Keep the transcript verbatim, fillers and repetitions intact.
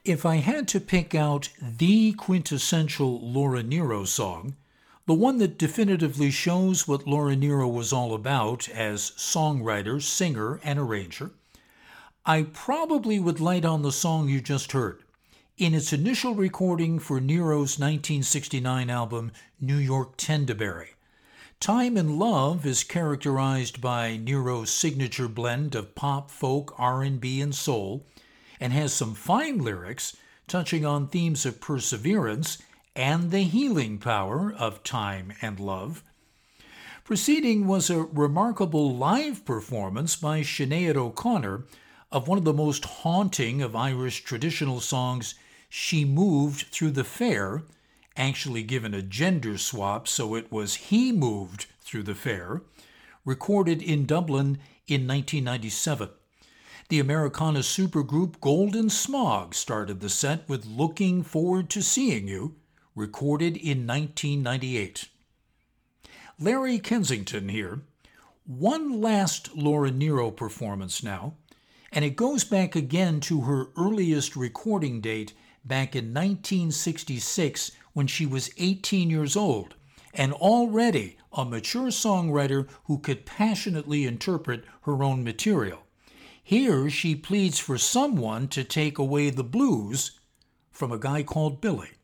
If I had to pick out the quintessential Laura Nyro song, the one that definitively shows what Laura Nyro was all about as songwriter, singer, and arranger, I probably would light on the song you just heard. In its initial recording for Nyro's nineteen sixty-nine album, New York Tendaberry. Time and Love is characterized by Nyro's signature blend of pop, folk, R and B, and soul, and has some fine lyrics touching on themes of perseverance and the healing power of time and love. Preceding was a remarkable live performance by Sinead O'Connor of one of the most haunting of Irish traditional songs, She Moved Through the Fair, actually given a gender swap so it was He Moved Through the Fair, recorded in Dublin in nineteen ninety-seven. The Americana supergroup Golden Smog started the set with Looking Forward to Seeing You, recorded in nineteen ninety-eight. Larry Kensington here. One last Laura Nyro performance now, and it goes back again to her earliest recording date back in nineteen sixty-six when she was eighteen years old, and already a mature songwriter who could passionately interpret her own material. Here she pleads for someone to take away the blues from a guy called Billy.